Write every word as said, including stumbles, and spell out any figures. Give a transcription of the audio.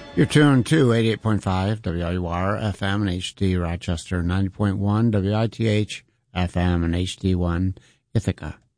You're tuned to eighty-eight point five W I U R F M and H D Rochester, ninety point one W I T H F M and H D one Ithaca.